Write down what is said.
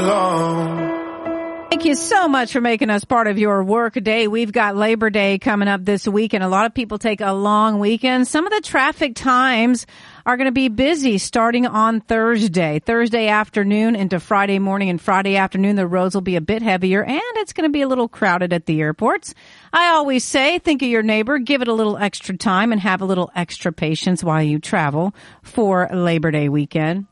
Thank you so much for making us part of your work day. We've got Labor Day coming up this week, and a lot of people take a long weekend. Some of the traffic times are going to be busy starting on Thursday afternoon into Friday morning, and Friday afternoon the roads will be a bit heavier and it's going to be a little crowded at the airports. I always say, think of your neighbor, give it a little extra time and have a little extra patience while you travel for Labor Day weekend.